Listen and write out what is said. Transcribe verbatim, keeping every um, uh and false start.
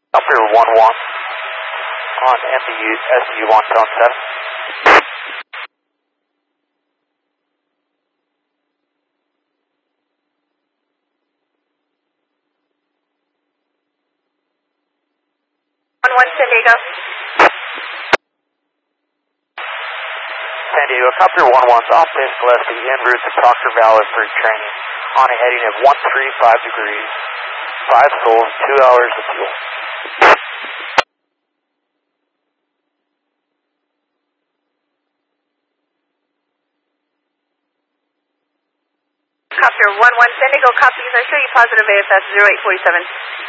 Copter one one on M B U S U one seven seven. one one San Diego. San Diego, Copter one one's off base Gillespie en route to Proctor Valley for training on a heading of one three five degrees, five souls, two hours of fuel. Copter one one San Diego, copy. I show you positive A F S zero eight four seven.